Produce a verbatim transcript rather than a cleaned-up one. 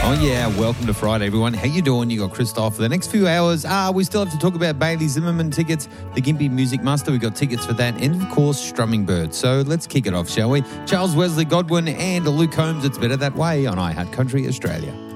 Oh, yeah. Welcome to Friday, everyone. How you doing? You got Christoph. For the next few hours, uh, we still have to talk about Bailey Zimmerman tickets, the Gympie Music Muster. We got tickets for that. And, of course, Strumming Bird. So let's kick it off, shall we? Charles Wesley Godwin and Luke Combs. It's better that way on iHeart Country Australia.